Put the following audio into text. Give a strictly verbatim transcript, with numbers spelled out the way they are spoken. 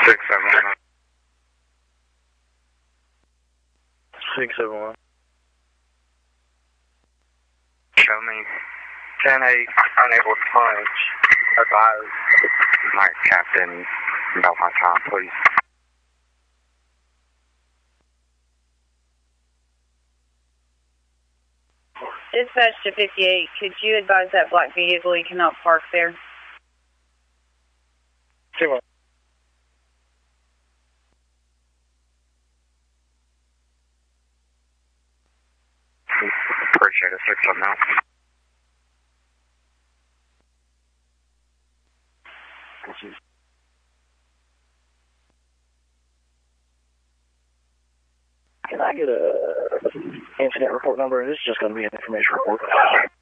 six seven one. six seven one. Show me. ten eight, unable to punch. Advise. Night Captain, about my time, please. Dispatch to fifty-eight, could you advise that black vehicle you cannot park there? two one. Appreciate it, six seven nine. Can I get a incident report number? This is just going to be an information report.